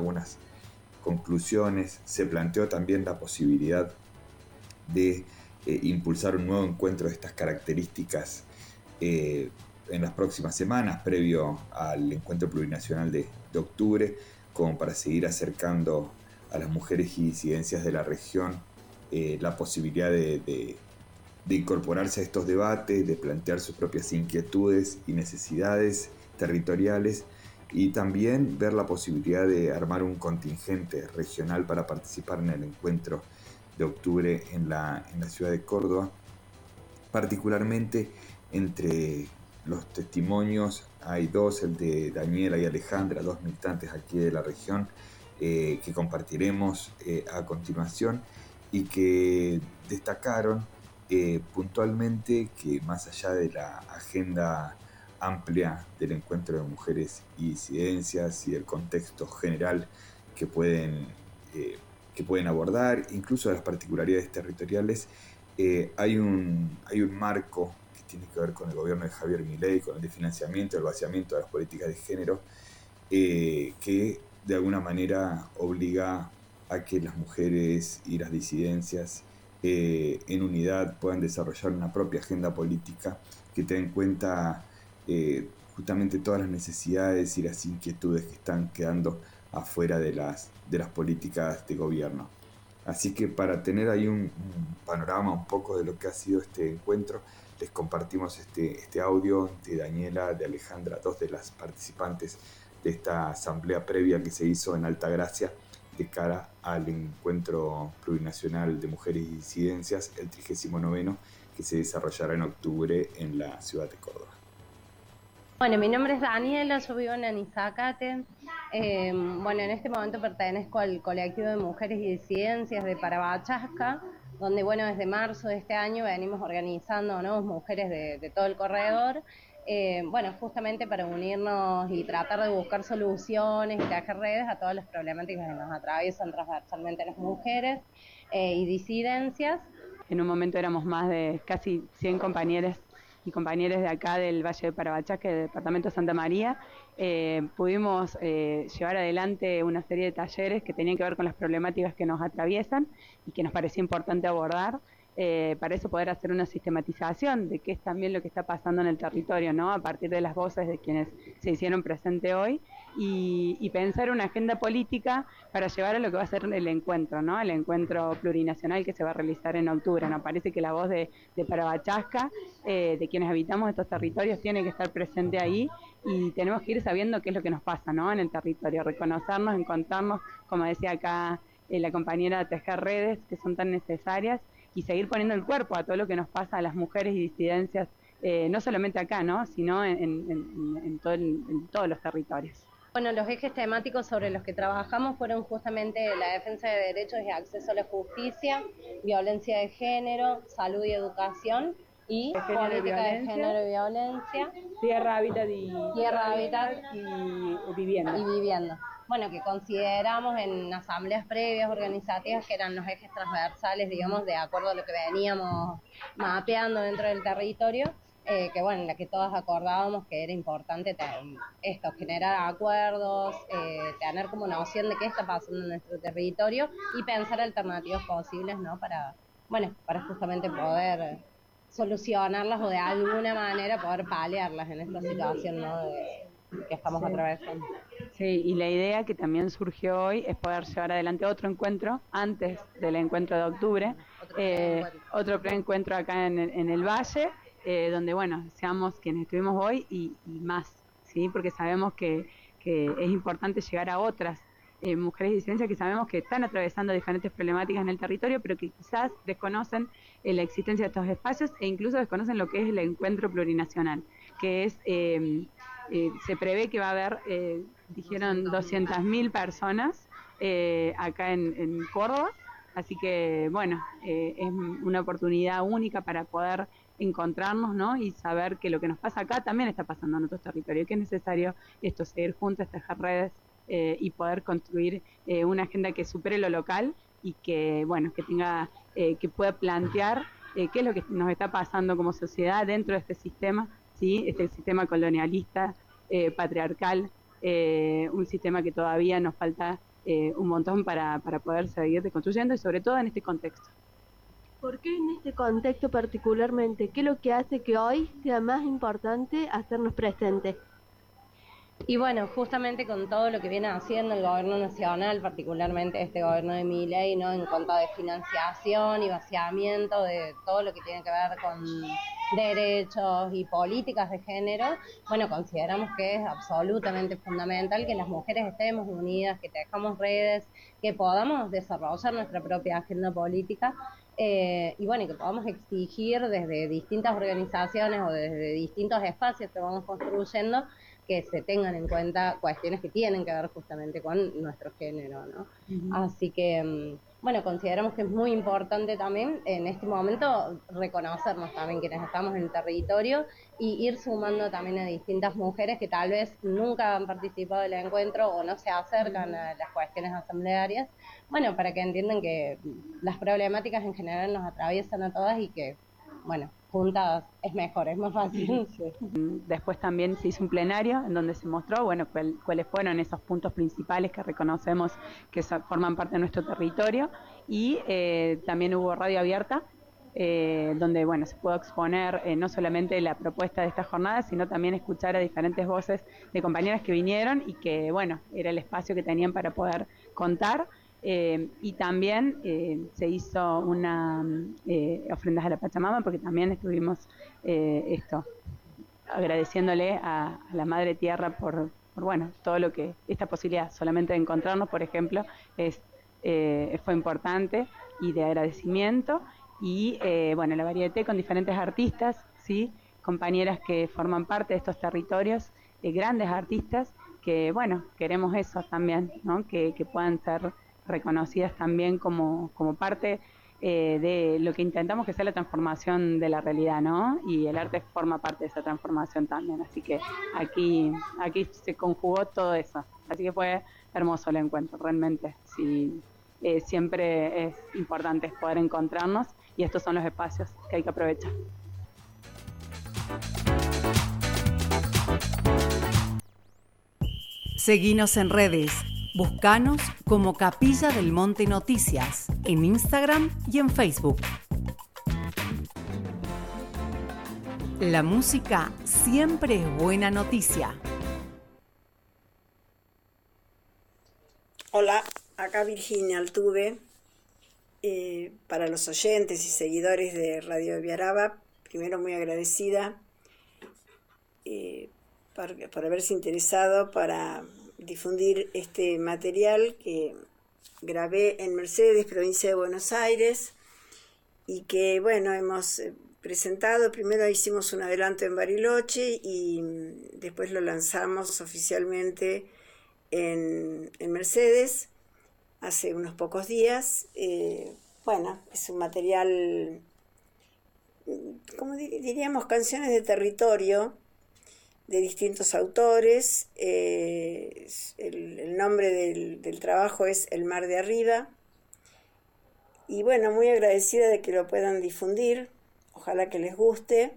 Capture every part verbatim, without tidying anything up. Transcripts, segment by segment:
algunas conclusiones. Se planteó también la posibilidad de eh, impulsar un nuevo encuentro de estas características eh, en las próximas semanas, previo al encuentro plurinacional de, de octubre, como para seguir acercando a las mujeres y disidencias de la región eh, la posibilidad de, de, de incorporarse a estos debates, de plantear sus propias inquietudes y necesidades territoriales, y también ver la posibilidad de armar un contingente regional para participar en el encuentro de octubre en la, en la ciudad de Córdoba. Particularmente entre los testimonios hay dos, el de Daniela y Alejandra, dos militantes aquí de la región, eh, que compartiremos eh, a continuación, y que destacaron eh, puntualmente que más allá de la agenda amplia del encuentro de mujeres y disidencias y del contexto general que pueden, eh, que pueden abordar, incluso de las particularidades territoriales, eh, hay, un, hay un marco que tiene que ver con el gobierno de Javier Milei, con el de financiamiento, el vaciamiento de las políticas de género, eh, que de alguna manera obliga a que las mujeres y las disidencias eh, en unidad puedan desarrollar una propia agenda política que tenga en cuenta eh, justamente todas las necesidades y las inquietudes que están quedando afuera de las, de las políticas de gobierno. Así que para tener ahí un, un panorama un poco de lo que ha sido este encuentro, les compartimos este, este audio de Daniela, de Alejandra, dos de las participantes de esta asamblea previa que se hizo en Altagracia de cara al encuentro plurinacional de mujeres y disidencias, el trigésimo noveno, que se desarrollará en octubre en la ciudad de Córdoba. Bueno, mi nombre es Daniela, yo vivo en Anizacate. Eh, bueno, en este momento pertenezco al colectivo de mujeres y disidencias de Parabachasca, donde, bueno, desde marzo de este año venimos organizando, ¿no?, mujeres de, de todo el corredor, eh, bueno, justamente para unirnos y tratar de buscar soluciones y tejer redes a todas las problemáticas que nos atraviesan transversalmente las mujeres eh, y disidencias. En un momento éramos más de casi cien compañeros y compañeros de acá del Valle de Parabachasca, del departamento de Santa María. Eh, pudimos eh, llevar adelante una serie de talleres que tenían que ver con las problemáticas que nos atraviesan y que nos parecía importante abordar. Eh, para eso poder hacer una sistematización de qué es también lo que está pasando en el territorio, ¿no?, a partir de las voces de quienes se hicieron presente hoy, y, y pensar una agenda política para llevar a lo que va a ser el encuentro, ¿no?, el encuentro plurinacional que se va a realizar en octubre. Nos parece que la voz de, de Parabachasca, eh, de quienes habitamos estos territorios, tiene que estar presente ahí, y tenemos que ir sabiendo qué es lo que nos pasa, ¿no?, en el territorio, reconocernos, encontrarnos, como decía acá eh, la compañera, tejer redes que son tan necesarias, y seguir poniendo el cuerpo a todo lo que nos pasa a las mujeres y disidencias, eh, no solamente acá, ¿no?, sino en, en, en, en, todo el, en todos los territorios. Bueno, los ejes temáticos sobre los que trabajamos fueron justamente la defensa de derechos y acceso a la justicia, violencia de género, salud y educación, y de género política y de género y violencia, tierra, hábitat y, tierra, hábitat y vivienda. y vivienda. Bueno, que consideramos en asambleas previas organizativas que eran los ejes transversales, digamos, de acuerdo a lo que veníamos mapeando dentro del territorio, eh, que bueno, en la que todas acordábamos que era importante tener esto, generar acuerdos, eh, tener como noción de qué está pasando en nuestro territorio y pensar alternativas posibles, ¿no?, para, bueno, para justamente poder solucionarlas o de alguna manera poder paliarlas en esta situación, ¿no?, de, que estamos Sí. atravesando. Sí, y la idea que también surgió hoy es poder llevar adelante otro encuentro antes del encuentro de octubre, Otro eh, preencuentro. otro preencuentro acá en el, en el Valle, eh, donde, bueno, seamos quienes estuvimos hoy y, y más, ¿sí?, porque sabemos que, que es importante llegar a otras eh, mujeres y disidencias que sabemos que están atravesando diferentes problemáticas en el territorio, pero que quizás desconocen eh, la existencia de estos espacios e incluso desconocen lo que es el encuentro plurinacional, que es... Eh, Eh, se prevé que va a haber, eh, dijeron, doscientas mil personas eh, acá en, en Córdoba, así que, bueno, eh, es una oportunidad única para poder encontrarnos, ¿no?, y saber que lo que nos pasa acá también está pasando en otros territorios, que es necesario esto, seguir juntos, tejer redes eh, y poder construir eh, una agenda que supere lo local y que, bueno, que tenga, eh, que pueda plantear eh, qué es lo que nos está pasando como sociedad dentro de este sistema, ¿sí?, este sistema colonialista, eh, patriarcal, eh, un sistema que todavía nos falta eh, un montón para, para poder seguir construyendo y sobre todo en este contexto. ¿Por qué en este contexto particularmente? ¿Qué es lo que hace que hoy sea más importante hacernos presentes? Y bueno, justamente con todo lo que viene haciendo el gobierno nacional, particularmente este gobierno de Milei, ¿no? En cuanto a de financiación y vaciamiento de todo lo que tiene que ver con derechos y políticas de género, bueno, consideramos que es absolutamente fundamental que las mujeres estemos unidas, que tengamos redes, que podamos desarrollar nuestra propia agenda política. Eh, y bueno, y que podamos exigir desde distintas organizaciones o desde distintos espacios que vamos construyendo que se tengan en cuenta cuestiones que tienen que ver justamente con nuestro género, ¿no? Uh-huh. Así que, bueno, consideramos que es muy importante también en este momento reconocernos también quienes estamos en el territorio y ir sumando también a distintas mujeres que tal vez nunca han participado del encuentro o no se acercan a las cuestiones asamblearias, bueno, para que entiendan que las problemáticas en general nos atraviesan a todas y que, bueno, juntas es mejor, es más fácil. Sí. Después también se hizo un plenario en donde se mostró, bueno, cuál, cuáles fueron esos puntos principales que reconocemos que so, forman parte de nuestro territorio y eh, también hubo radio abierta, eh, donde, bueno, se pudo exponer eh, no solamente la propuesta de esta jornada, sino también escuchar a diferentes voces de compañeras que vinieron y que, bueno, era el espacio que tenían para poder contar. Eh, y también eh, se hizo una eh, ofrendas a la Pachamama porque también estuvimos eh, esto agradeciéndole a, a la Madre Tierra por, por bueno todo lo que esta posibilidad solamente de encontrarnos, por ejemplo, es eh, fue importante y de agradecimiento y eh, bueno, la variedad con diferentes artistas, sí, compañeras que forman parte de estos territorios, eh, grandes artistas que bueno queremos eso también, ¿no? que, que puedan ser reconocidas también como, como parte eh, de lo que intentamos que sea la transformación de la realidad, ¿no? Y el arte forma parte de esa transformación también, así que aquí, aquí se conjugó todo eso, así que fue hermoso el encuentro, realmente, sí, eh, siempre es importante poder encontrarnos y estos son los espacios que hay que aprovechar. Seguinos en redes. Buscanos como Capilla del Monte Noticias en Instagram y en Facebook. La música siempre es buena noticia. Hola, acá Virginia Altuve. Eh, para los oyentes y seguidores de Radio Viaraba, primero muy agradecida eh, por, por haberse interesado para difundir este material que grabé en Mercedes, provincia de Buenos Aires, y que, bueno, hemos presentado. Primero hicimos un adelanto en Bariloche y después lo lanzamos oficialmente en, en Mercedes hace unos pocos días. Eh, bueno, es un material, como diríamos, canciones de territorio, de distintos autores. Eh, el, el nombre del, del trabajo es El Mar de Arriba. Y bueno, muy agradecida de que lo puedan difundir. Ojalá que les guste.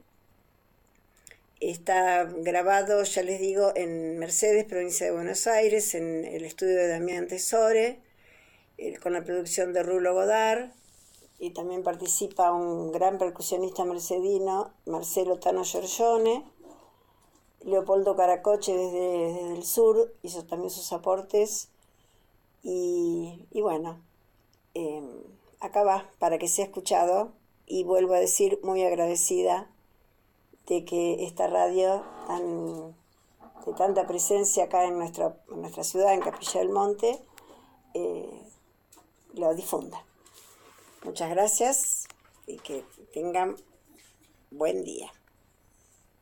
Está grabado, ya les digo, en Mercedes, provincia de Buenos Aires, en el estudio de Damián Tesore, eh, con la producción de Rulo Godard. Y también participa un gran percusionista mercedino, Marcelo Tano Giorgione. Leopoldo Caracoche desde, desde el sur hizo también sus aportes y, y bueno, eh, acá va para que sea escuchado y vuelvo a decir muy agradecida de que esta radio tan, de tanta presencia acá en nuestra, en nuestra ciudad, en Capilla del Monte, eh, lo difunda. Muchas gracias y que tengan buen día.